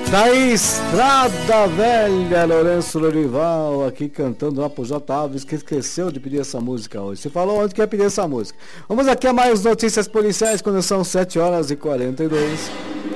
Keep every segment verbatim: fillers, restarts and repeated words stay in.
Da Estrada Velha, Lourenço Lorival aqui cantando lá pro J. Alves, que esqueceu de pedir essa música hoje. Você falou onde que ia pedir essa música. Vamos aqui a mais notícias policiais quando são sete horas e quarenta e dois.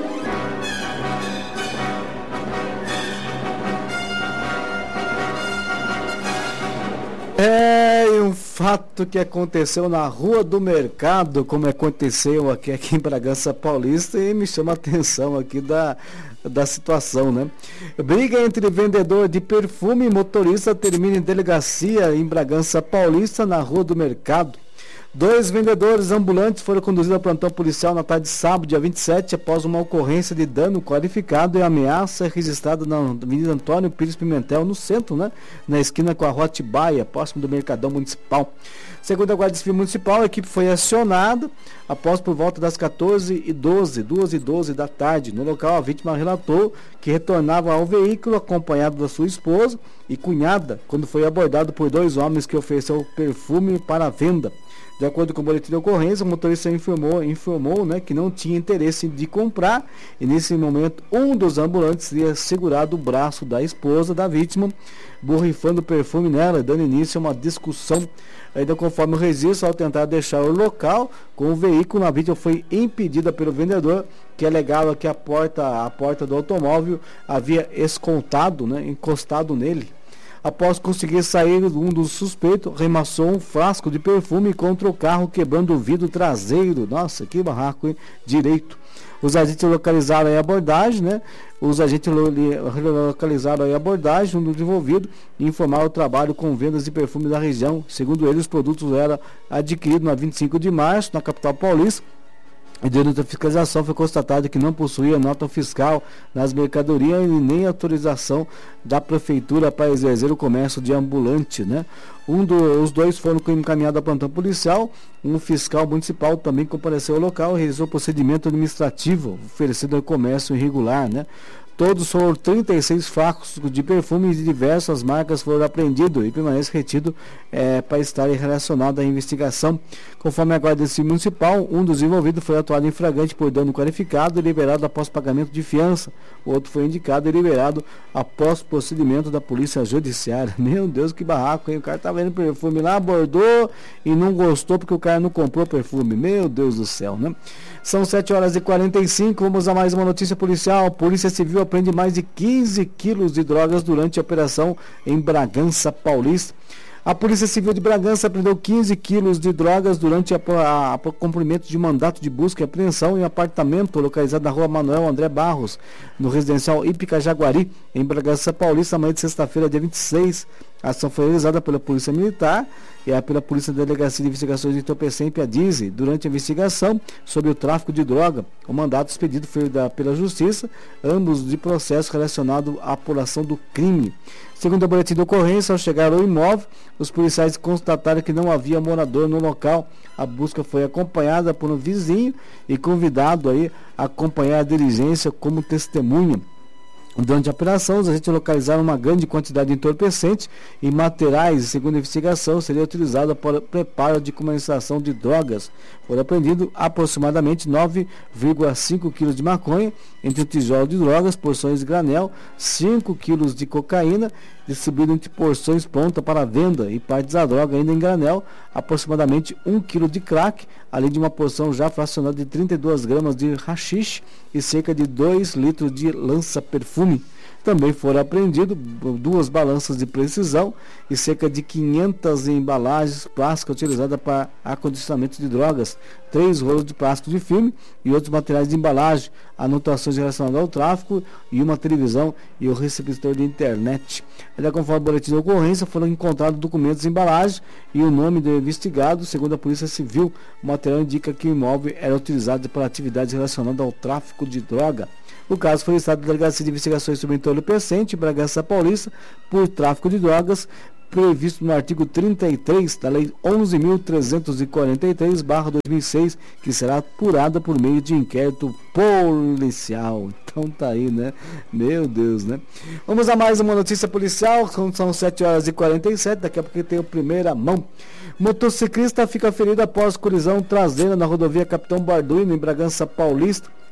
É um fato que aconteceu na Rua do Mercado, como aconteceu aqui, aqui em Bragança Paulista, e me chama a atenção aqui da, da situação, né? Briga entre vendedor de perfume e motorista termina em delegacia em Bragança Paulista, na Rua do Mercado. Dois vendedores ambulantes foram conduzidos ao plantão policial na tarde de sábado, dia vinte e sete, após uma ocorrência de dano qualificado e ameaça registrada na Avenida Antônio Pires Pimentel, no centro, né? Na esquina com a Rua Atibaia, próximo do Mercadão Municipal. Segundo a Guarda Civil Municipal, a equipe foi acionada após por volta das quatorze e doze, duas e doze da tarde. No local, a vítima relatou que retornava ao veículo acompanhado da sua esposa e cunhada, quando foi abordado por dois homens que ofereceram perfume para venda. De acordo com o boletim de ocorrência, o motorista informou, informou né, que não tinha interesse de comprar e nesse momento um dos ambulantes teria segurado o braço da esposa da vítima, borrifando perfume nela, dando início a uma discussão. Ainda conforme o registro, ao tentar deixar o local com o veículo, a vítima foi impedida pelo vendedor, que alegava que a porta, a porta do automóvel havia escoltado, né, encostado nele. Após conseguir sair, um dos suspeitos remassou um frasco de perfume contra o carro, quebrando o vidro traseiro. Nossa, que barraco, hein? Direito. Os agentes localizaram a abordagem, né? Os agentes localizaram a abordagem do envolvido e informaram o trabalho com vendas de perfume da região. Segundo eles, os produtos eram adquiridos na vinte e cinco de março, na capital paulista. E durante a fiscalização foi constatado que não possuía nota fiscal nas mercadorias e nem autorização da prefeitura para exercer o comércio de ambulante, né? Um do, os dois foram encaminhados ao plantão policial. Um fiscal municipal também compareceu ao local e realizou procedimento administrativo oferecido ao comércio irregular, né? Todos foram trinta e seis frascos de perfume de diversas marcas foram apreendidos e permanece retido é, para estar relacionado à investigação. Conforme a Guarda Civil Municipal, um dos envolvidos foi atuado em flagrante por dano qualificado e liberado após pagamento de fiança. O outro foi indicado e liberado após procedimento da Polícia Judiciária. Meu Deus, que barraco, hein? O cara tá vendo perfume lá, abordou e não gostou porque o cara não comprou perfume. Meu Deus do céu, né? São sete horas e quarenta e cinco, vamos a mais uma notícia policial. Polícia Civil apreende mais de quinze quilos de drogas durante a operação em Bragança Paulista. A Polícia Civil de Bragança apreendeu quinze quilos de drogas durante o cumprimento de mandato de busca e apreensão em um apartamento localizado na Rua Manuel André Barros, no residencial Ípica Jaguari, em Bragança Paulista, amanhã de sexta-feira, dia vinte e seis. A ação foi realizada pela Polícia Militar e pela Polícia da Delegacia de Investigações de Entorpecente, a DIZI. Durante a investigação sobre o tráfico de droga, o mandato expedido foi da, pela Justiça, ambos de processo relacionado à apuração do crime. Segundo o boletim de ocorrência, ao chegar ao imóvel, os policiais constataram que não havia morador no local. A busca foi acompanhada por um vizinho e convidado aí a acompanhar a diligência como testemunha. Durante a operação, os agentes localizaram uma grande quantidade de entorpecentes e materiais, e segundo a investigação, seria utilizada para preparo de comercialização de drogas. Foram apreendidos aproximadamente nove vírgula cinco quilos de maconha, entre um tijolo de drogas, porções de granel, cinco quilos de cocaína, distribuído entre porções prontas para venda e partes da droga ainda em granel, aproximadamente um quilo de crack, além de uma porção já fracionada de trinta e duas gramas de haxixe e cerca de dois litros de lança-perfume. Também foram apreendidas duas balanças de precisão e cerca de quinhentas embalagens plásticas utilizadas para acondicionamento de drogas, três rolos de plástico de filme e outros materiais de embalagem, anotações relacionadas ao tráfico e uma televisão e o receptor de internet. Ainda conforme o boletim de ocorrência, foram encontrados documentos e embalagens e o nome do investigado. Segundo a Polícia Civil, o material indica que o imóvel era utilizado para atividades relacionadas ao tráfico de droga. O caso foi listado na Delegacia de Investigações sobre Entorpecente, Bragança Paulista, por tráfico de drogas, previsto no artigo trinta e três da Lei onze mil trezentos e quarenta e três barra dois mil e seis, que será apurada por meio de inquérito policial. Então tá aí, né? Meu Deus, né? Vamos a mais uma notícia policial, são sete horas e quarenta e sete, daqui a pouco tem o primeira mão. Motociclista fica ferido após colisão traseira na rodovia Capitão Barduino, em Bragança Paulista.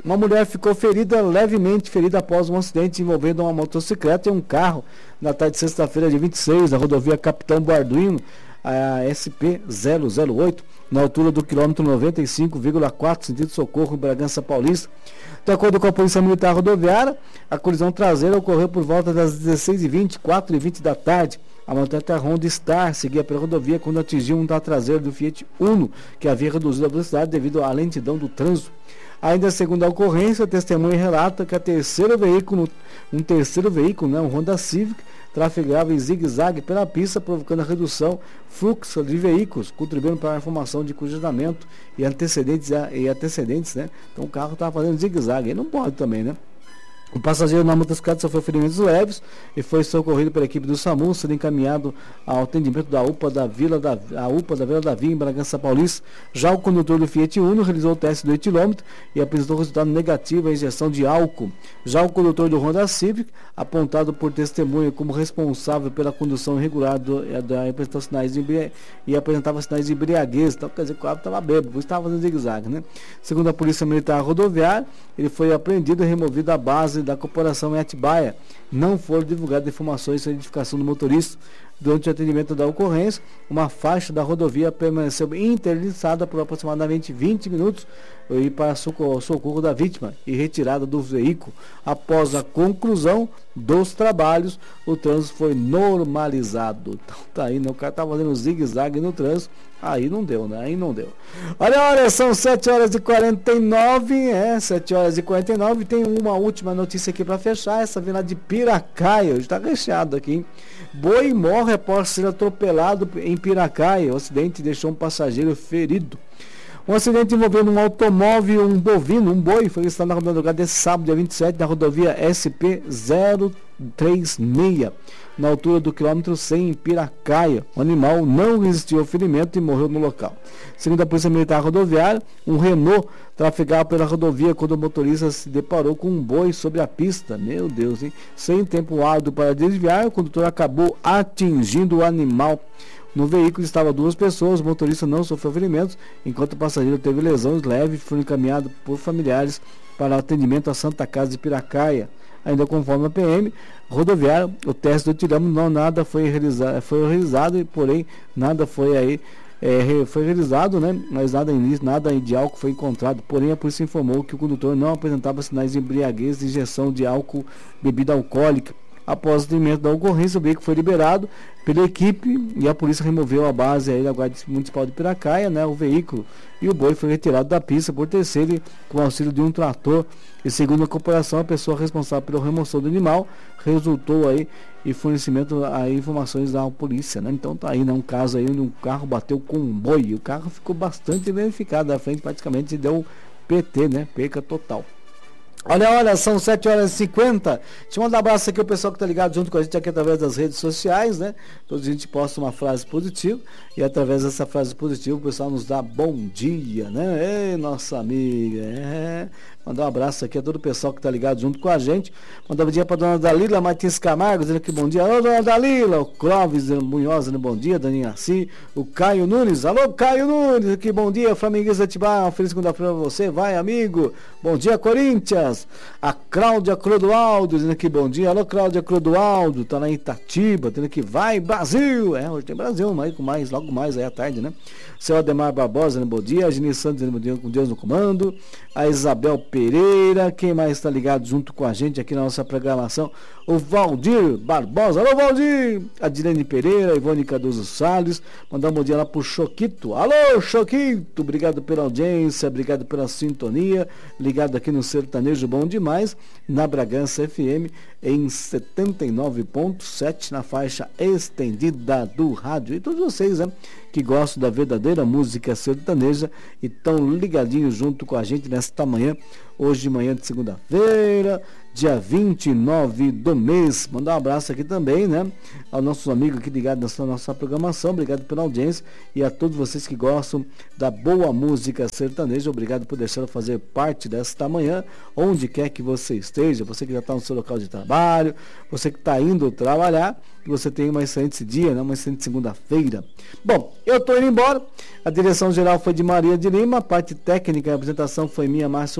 Uma mulher ficou ferida, levemente ferida após um acidente envolvendo uma motocicleta e um carro na tarde de sexta-feira, dia vinte e seis, na rodovia Capitão Barduino, a S P zero zero oito, na altura do quilômetro noventa e cinco vírgula quatro, sentido Socorro, em Bragança Paulista. De acordo com a Polícia Militar Rodoviária, a colisão traseira ocorreu por volta das dezesseis e vinte, quatro e vinte da tarde. A motocicleta Honda Star seguia pela rodovia quando atingiu um da traseira do Fiat Uno, que havia reduzido a velocidade devido à lentidão do trânsito. Ainda segundo a ocorrência, a testemunha relata que a terceiro veículo, um terceiro veículo, né, um Honda Civic, trafegava em zigue-zague pela pista, provocando a redução fluxo de veículos, contribuindo para a formação de congestionamento e antecedentes, e antecedentes, né? Então o carro estava fazendo zigue-zague, aí não pode também, né? O passageiro na motocicleta sofreu ferimentos leves e foi socorrido pela equipe do SAMU, sendo encaminhado ao atendimento da UPA da Vila da, a UPA da Vila Davi, em Bragança Paulista. Já o condutor do Fiat Uno realizou o teste do etilômetro e apresentou resultado negativo à injeção de álcool. Já o condutor do Honda Civic, apontado por testemunha como responsável pela condução irregular do, da, apresentou sinais de embria, e apresentava sinais de embriaguez, então quer dizer que o carro estava bêbado, estava fazendo zigue-zague, né? Segundo a Polícia Militar Rodoviária, ele foi apreendido e removido da base da corporação em Atibaia. Não foram divulgadas informações sobre a identificação do motorista. Durante o atendimento da ocorrência, uma faixa da rodovia permaneceu interditada por aproximadamente vinte minutos e para socorro, socorro da vítima e retirada do veículo. Após a conclusão dos trabalhos, o trânsito foi normalizado. Então tá aí, né? O cara tá fazendo zigue-zague no trânsito. Aí não deu, né? Aí não deu. Olha, olha, são sete horas e quarenta e nove, é, sete horas e quarenta e nove. Tem uma última notícia aqui para fechar. Essa vem lá de Piracaia, hoje tá recheado aqui, hein? Boi morre após ser atropelado em Piracaia. O acidente deixou um passageiro ferido. Um acidente envolvendo um automóvel e um bovino, um boi, foi registrado na rodovia desse sábado, dia vinte e sete, na rodovia S P zero três seis, na altura do quilômetro cem, em Piracaia. O animal não resistiu ao ferimento e morreu no local. Segundo a Polícia Militar Rodoviária, um Renault trafegava pela rodovia quando o motorista se deparou com um boi sobre a pista. Meu Deus, hein? Sem tempo hábil para desviar, o condutor acabou atingindo o animal. No veículo estavam duas pessoas, o motorista não sofreu ferimentos, enquanto o passageiro teve lesões leves e foi encaminhado por familiares para atendimento à Santa Casa de Piracaia. Ainda conforme a P M rodoviária, o teste do etilômetro não nada foi realizado, foi realizado, porém nada foi aí é, foi realizado, né? Mas nada nada de álcool foi encontrado. Porém, a polícia informou que o condutor não apresentava sinais de embriaguez e injeção de álcool, bebida alcoólica. Após o atendimento da ocorrência, o veículo foi liberado pela equipe e a polícia removeu a base aí da Guarda Municipal de Piracaia, né, o veículo, e o boi foi retirado da pista por terceiro com o auxílio de um trator. E segundo a corporação, a pessoa responsável pela remoção do animal resultou aí e fornecimento aí informações da polícia, né? Então tá aí, né, um caso aí onde um carro bateu com um boi, o carro ficou bastante danificado da frente, praticamente deu P T, né, perca total. Olha, olha, são sete horas e cinquenta. Deixa eu mandar um abraço aqui ao pessoal que está ligado junto com a gente aqui através das redes sociais, né? Toda a gente posta uma frase positiva e através dessa frase positiva o pessoal nos dá bom dia, né? Ei, nossa amiga, é... Mandar um abraço aqui a todo o pessoal que está ligado junto com a gente. Mandar um bom dia para a dona Dalila Martins Camargo, dizendo que bom dia. Alô, dona Dalila. O Clóvis Munhoz, dizendo bom dia. Daninha Arci. O Caio Nunes. Alô, Caio Nunes. Que bom dia. Flamenguista Atibaia. Uma feliz segunda-feira para você. Vai, amigo. Bom dia, Corinthians. A Cláudia Clodoaldo, dizendo que bom dia. Alô, Cláudia Clodoaldo. Tá lá em Itatiba, dizendo que vai, Brasil. É, hoje tem Brasil, mas com mais, logo mais aí à tarde, né? O seu Ademar Barbosa, dizendo bom dia. A Gini Santos, dizendo bom dia, com Deus no comando. A Isabel Pereira, quem mais está ligado junto com a gente aqui na nossa programação? O Valdir Barbosa, alô Valdir! A Dilene Pereira, a Ivone Cardoso Salles, mandar um bom dia lá pro Choquito, alô Choquito, obrigado pela audiência, obrigado pela sintonia, ligado aqui no Sertanejo Bom Demais, na Bragança F M, em setenta e nove ponto sete, na faixa estendida do rádio. E todos vocês, né, que gostam da verdadeira música sertaneja e estão ligadinhos junto com a gente nesta manhã, hoje de manhã de segunda-feira, dia vinte e nove do mês. Mandar um abraço aqui também, né, aos nossos amigos aqui ligados nessa nossa programação. Obrigado pela audiência e a todos vocês que gostam da boa música sertaneja. Obrigado por deixar eu fazer parte desta manhã, onde quer que você esteja, você que já está no seu local de trabalho, você que está indo trabalhar, que você tenha uma excelente dia, né? Uma excelente segunda-feira. Bom, eu estou indo embora. A direção geral foi de Maria de Lima, a parte técnica e a apresentação foi minha, Márcio Rossini, que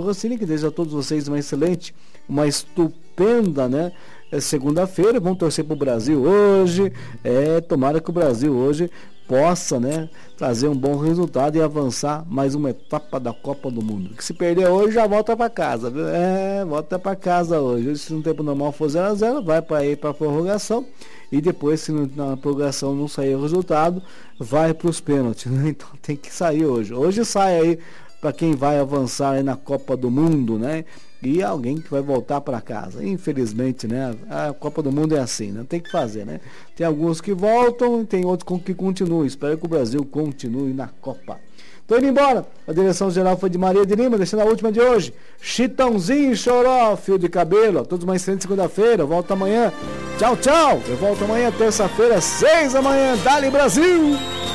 Desejo a todos vocês uma excelente, uma estupenda, né? Segunda-feira, vamos torcer para o Brasil hoje. É, tomara que o Brasil hoje possa, né, trazer um bom resultado e avançar mais uma etapa da Copa do Mundo. Que se perder hoje já volta para casa, viu? É, volta para casa hoje. Hoje, se no tempo normal for zero a zero, vai para ir para a prorrogação e depois, se na prorrogação não sair o resultado, vai para os pênaltis, né? Então tem que sair hoje. Hoje sai aí para quem vai avançar aí na Copa do Mundo, né? E alguém que vai voltar para casa. Infelizmente, né? A Copa do Mundo é assim, né? Tem que fazer, né? Tem alguns que voltam, tem outros que continuam. Espero que o Brasil continue na Copa. Tô indo embora. A direção geral foi de Maria de Lima, deixando a última de hoje. Chitãozinho Choró, fio de cabelo. A todos uma excelente segunda-feira. Eu volto amanhã. Tchau, tchau. Eu volto amanhã, terça-feira, seis da manhã. Dali Brasil!